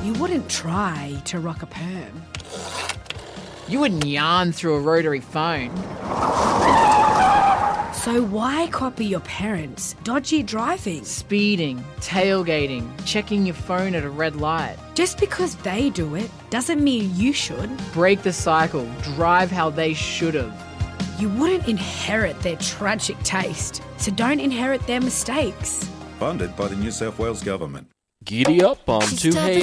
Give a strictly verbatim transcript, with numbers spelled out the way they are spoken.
You wouldn't try to rock a perm. You wouldn't yarn through a rotary phone. So why copy your parents' dodgy driving? Speeding, tailgating, checking your phone at a red light. Just because they do it doesn't mean you should. Break the cycle. Drive how they should have. You wouldn't inherit their tragic taste, so don't inherit their mistakes. Funded by the New South Wales Government. Giddy up on two Hey